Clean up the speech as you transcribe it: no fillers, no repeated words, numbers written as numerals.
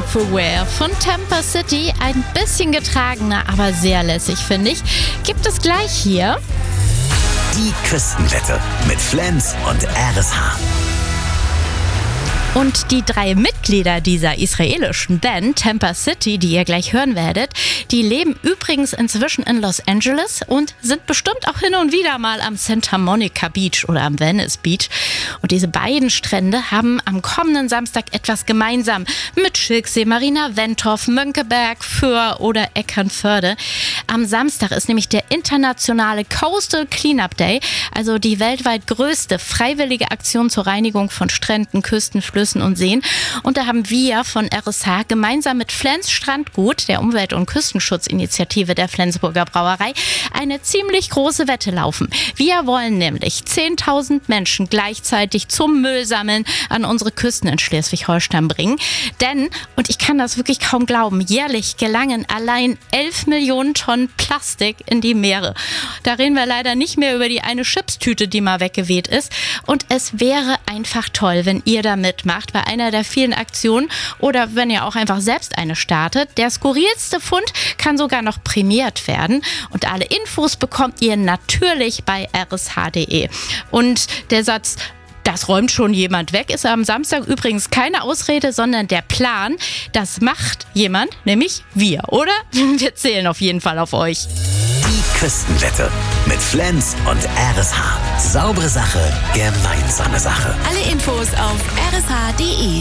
Self-Aware von Tampa City. Ein bisschen getragener, aber sehr lässig, finde ich. Gibt es gleich hier. Die Küstenwette mit Flens und RSH. Und die 3 Mitglieder dieser israelischen Band, Tampa City, die ihr gleich hören werdet, die leben übrigens inzwischen in Los Angeles und sind bestimmt auch hin und wieder mal am Santa Monica Beach oder am Venice Beach. Und diese beiden Strände haben am kommenden Samstag etwas gemeinsam mit Schilksee, Marina Wentorf, Mönckeberg, Föhr oder Eckernförde. Am Samstag ist nämlich der internationale Coastal Cleanup Day, also die weltweit größte freiwillige Aktion zur Reinigung von Stränden, Küsten, Flüssen und Seen. Und da haben wir von RSH gemeinsam mit Flens Strandgut, der Umwelt- und Küstenschutzinitiative der Flensburger Brauerei, eine ziemlich große Wette laufen. Wir wollen nämlich 10.000 Menschen gleichzeitig zum Müllsammeln an unsere Küsten in Schleswig-Holstein bringen. Denn, und ich kann das wirklich kaum glauben, jährlich gelangen allein 11 Millionen Tonnen Plastik in die Meere. Da reden wir leider nicht mehr über die eine Chipstüte, die mal weggeweht ist. Und es wäre einfach toll, wenn ihr da mitmacht bei einer der vielen Aktionen oder wenn ihr auch einfach selbst eine startet. Der skurrilste Fund kann sogar noch prämiert werden. Und alle Infos bekommt ihr natürlich bei rsh.de. Und der Satz, das räumt schon jemand weg, ist am Samstag übrigens keine Ausrede, sondern der Plan. Das macht jemand, nämlich wir, oder? Wir zählen auf jeden Fall auf euch. Die Küstenwette mit Flens und RSH. Saubere Sache, gemeinsame Sache. Alle Infos auf rsh.de.